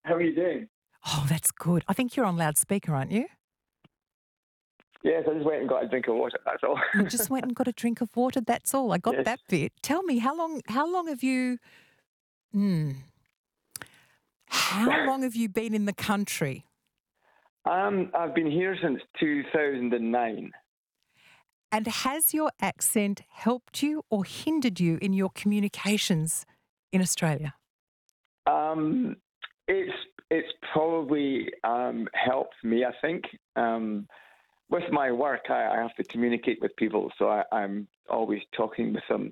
How are you doing? Oh, that's good. I think you're on loudspeaker, aren't you? Yes, I just went and got a drink of water, that's all. You just went and got a drink of water. That's all. I got Yes. that bit. Tell me, how long have you hmm, how long have you been in the country? I've been here since 2009. And has your accent helped you or hindered you in your communications in Australia? Um, it's probably helped me, I think. With my work, I have to communicate with people, so I'm always talking with them.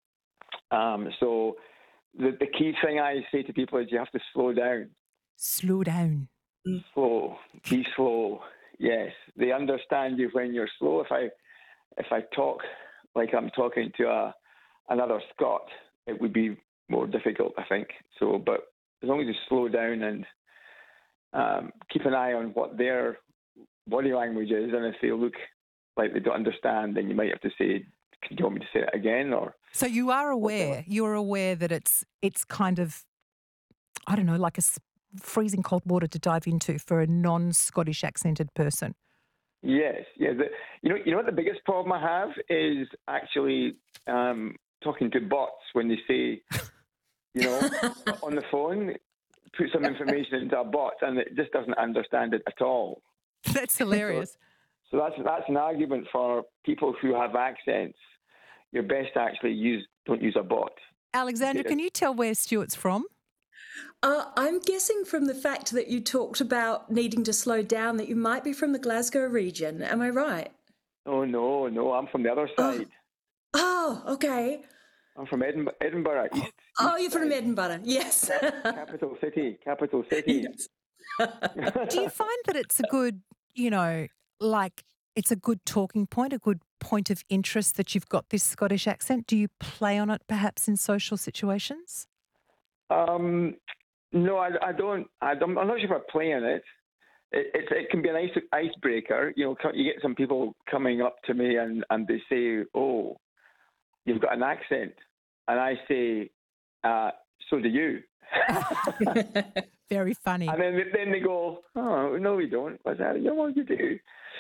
So the key thing I say to people is you have to slow down. Slow down. Slow. Be slow. Yes. They understand you when you're slow. If I talk like I'm talking to another Scot, it would be more difficult, I think. So, but as long as you slow down and keep an eye on what their body language is, and if they look like they don't understand, then you might have to say, "Do you want me to say it again?" Or So you are whatever. aware. You're aware that it's kind of, I don't know, like freezing cold water to dive into for a non-Scottish accented person. Yes, yeah. You know what the biggest problem I have is actually talking to bots when they say, you know, on the phone, put some information into a bot and it just doesn't understand it at all. That's So, hilarious. so that's an argument for people who have accents. You're best to actually don't use a bot. Alexandra, Get can you tell where Stuart's from? I'm guessing from the fact that you talked about needing to slow down that you might be from the Glasgow region. Am I right? Oh no, I'm from the other Oh, side. oh, okay. I'm from Edinburgh, Oh, east you're from side, Edinburgh. Yes. capital city, capital city. Yes. Do you find that it's a good, like it's a good talking point, a good point of interest that you've got this Scottish accent? Do you play on it perhaps in social situations? No, I don't. I'm not sure if I play on it. It can be an icebreaker. You know, you get some people coming up to me and they say, "Oh, you've got an accent," and I say, "So do you." Very funny. And then they go, "Oh, no, we don't." I said, "Yeah, well, you do."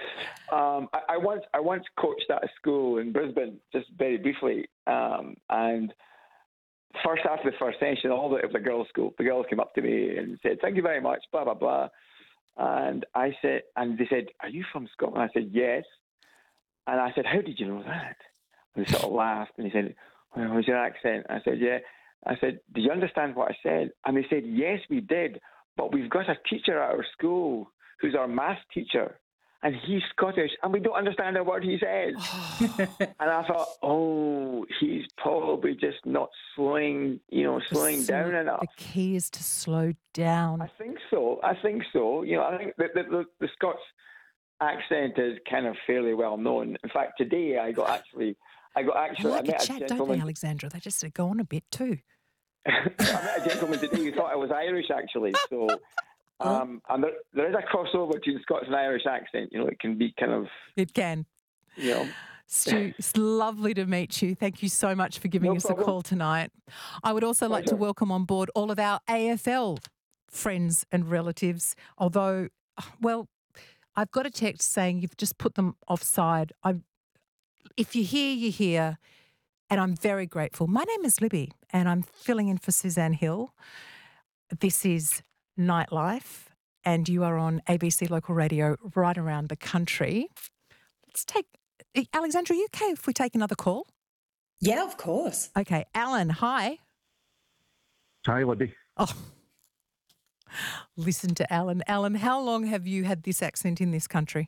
I once coached at a school in Brisbane, just very briefly, and after the first session, it was a girls' school. The girls came up to me and said, "Thank you very much," blah blah blah. And they said, "Are you from Scotland?" I said, "Yes." And I said, "How did you know that?" And they sort of laughed and he said, "Well, was your accent?" I said, "Yeah." I said, "Did you understand what I said?" And they said, "Yes, we did. But we've got a teacher at our school who's our maths teacher, and he's Scottish, and we don't understand a word he says." And I thought, oh, he's probably just not slowing down enough. The key is to slow down. I think so. You know, I think that the Scots accent is kind of fairly well known. In fact, today I They like a met a chat, don't they, gentleman. Alexandra? They just go on a bit too. I met a gentleman today who thought I was Irish, actually. So, and there is a crossover between Scots and Irish accent. You know, it can be kind of, It can. you know. Stu, it's lovely to meet you. Thank you so much for giving No us a problem. call tonight. I would also like to Pleasure. welcome on board all of our AFL friends and relatives. Although, well, I've got a text saying you've just put them offside. If you're here, you're here. And I'm very grateful. My name is Libby and I'm filling in for Suzanne Hill. This is Nightlife and you are on ABC Local Radio right around the country. Let's take, Alexandra, are you okay if we take another call? Yeah, of course. Okay, Alan, hi. Hi, Libby. Oh, listen to Alan. Alan, how long have you had this accent in this country?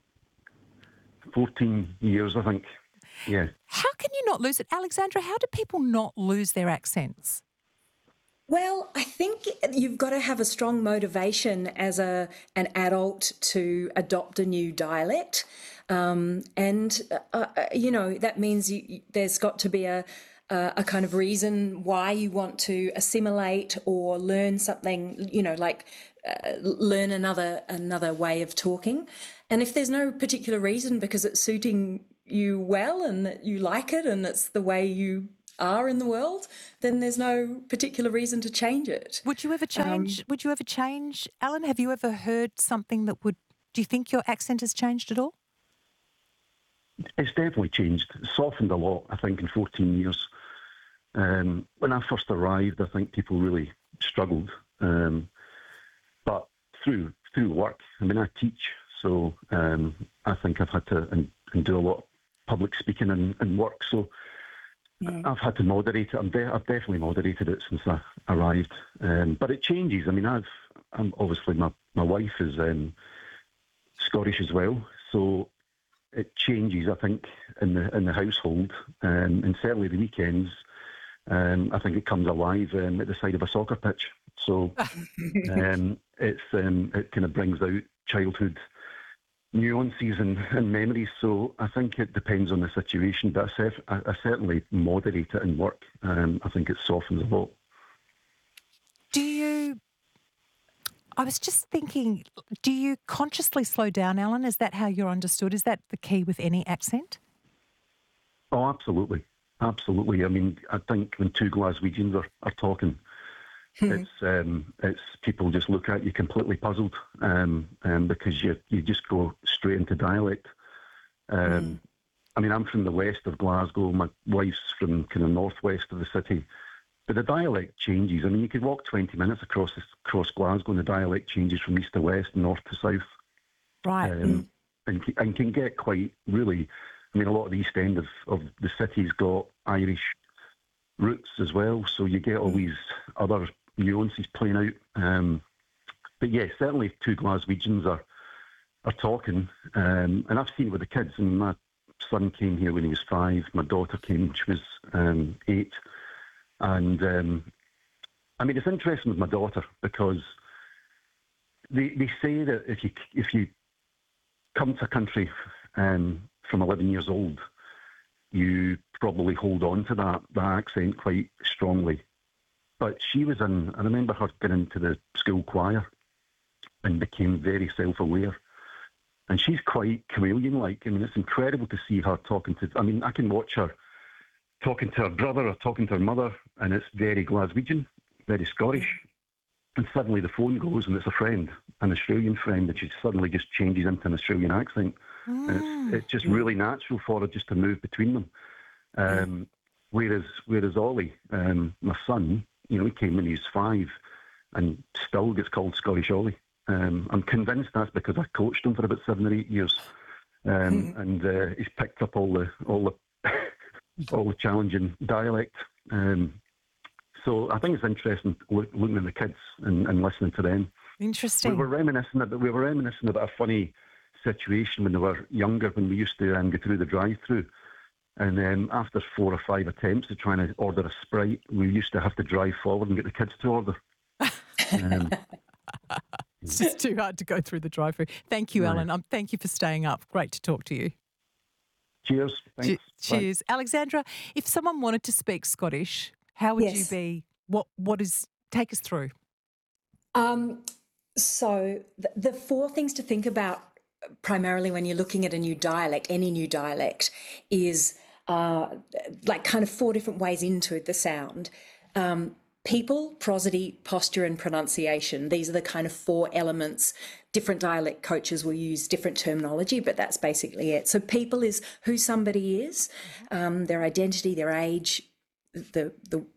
14 years, I think. Yeah. How can you not lose it? Alexandra, how do people not lose their accents? Well, I think you've got to have a strong motivation as an adult to adopt a new dialect. That means there's got to be a kind of reason why you want to assimilate or learn something, learn another way of talking. And if there's no particular reason because it's suiting you well and that you like it and it's the way you are in the world, then there's no particular reason to change it. Would you ever change? Alan? Have you ever heard something that would? Do you think your accent has changed at all? It's definitely changed. It's softened a lot, I think, in 14 years. When I first arrived, I think people really struggled. But through work, I mean, I teach, so I think I've had to and do a lot of public speaking and work. So I've had to moderate it. I've definitely moderated it since I arrived. But it changes. I mean, I'm obviously my wife is Scottish as well, so it changes. I think in the household, and certainly the weekends. I think it comes alive at the side of a soccer pitch. So it kind of brings out childhood nuances and memories. So I think it depends on the situation, but I certainly moderate it in work. I think it softens a lot. I was just thinking, do you consciously slow down, Alan? Is that how you're understood? Is that the key with any accent? Oh, absolutely. Absolutely. I mean, I think when two Glaswegians are talking, it's people just look at you completely puzzled because you just go straight into dialect. I mean, I'm from the west of Glasgow. My wife's from kind of northwest of the city. But the dialect changes. I mean, you could walk 20 minutes across Glasgow and the dialect changes from east to west, north to south. Right. And can get quite really... I mean, a lot of the east end of the city's got Irish roots as well, so you get all these other nuances playing out. But yeah, certainly two Glaswegians are talking, and I've seen it with the kids. And my son came here when he was 5. My daughter came when she was 8. And I mean, it's interesting with my daughter because they say that if you come to a country from 11 years old, you probably hold on to that accent quite strongly. But she was I remember her getting into the school choir and became very self-aware. And she's quite chameleon-like. I mean, it's incredible to see her talking to... I mean, I can watch her talking to her brother or talking to her mother, and it's very Glaswegian, very Scottish. And suddenly the phone goes and it's a friend, an Australian friend, and she suddenly just changes into an Australian accent. And it's just really natural for her just to move between them. Whereas Ollie, my son, you know, he came when he was 5 and still gets called Scottish Ollie. I'm convinced that's because I coached him for about 7 or 8 years. And he's picked up all the challenging dialect. So I think it's interesting looking at the kids and listening to them. Interesting. We were reminiscing about a funny situation when they were younger, when we used to go through the drive-through, and after 4 or 5 attempts of trying to order a Sprite, we used to have to drive forward and get the kids to order. It's just too hard to go through the drive-through. Thank you, Alan. Thank you for staying up. Great to talk to you. Cheers. Thanks. Cheers. Bye. Alexandra, if someone wanted to speak Scottish, how would you be? Take us through. So the 4 things to think about primarily when you're looking at a new dialect, any new dialect, is like kind of 4 different ways into the sound. People, prosody, posture and pronunciation. These are the kind of 4 elements. Different dialect coaches will use different terminology, but that's basically it. So people is who somebody is, their identity, their age, the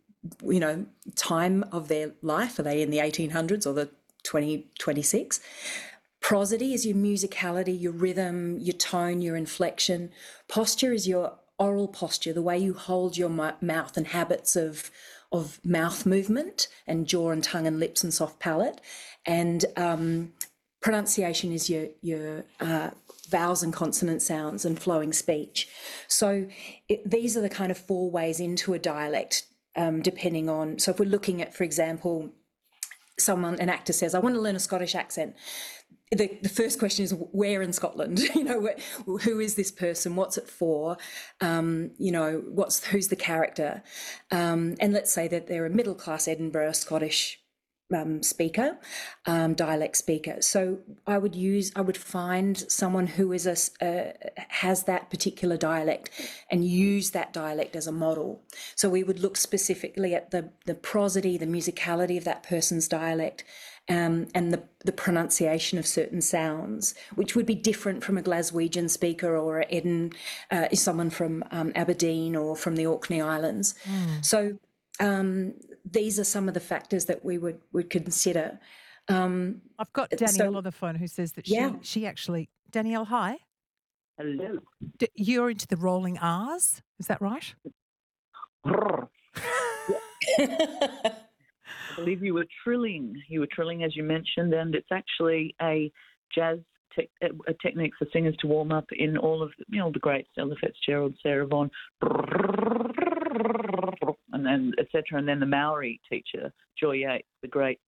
time of their life. Are they in the 1800s or the 2026? Prosody is your musicality, your rhythm, your tone, your inflection. Posture is your oral posture, the way you hold your mouth and habits of mouth movement and jaw and tongue and lips and soft palate. And pronunciation is your vowels and consonant sounds and flowing speech. So these are the kind of 4 ways into a dialect, depending on... So if we're looking at, for example, an actor says, I want to learn a Scottish accent. The first question is, where in Scotland? Who is this person? What's it for? Who's the character? And let's say that they're a middle-class Edinburgh Scottish speaker, dialect speaker. So I would find someone who is has that particular dialect and use that dialect as a model. So we would look specifically at the prosody, the musicality of that person's dialect, and the pronunciation of certain sounds, which would be different from a Glaswegian speaker or someone from Aberdeen or from the Orkney Islands. So these are some of the factors that we would consider. I've got Danielle on the phone who says that she actually... Danielle, hi. Hello. You're into the rolling R's, is that right? I believe you were trilling. You were trilling, as you mentioned, and it's actually a jazz a technique for singers to warm up in all of the greats, Ella Fitzgerald, Sarah Vaughan, and then etc. And then the Maori teacher, Joy Yates, the great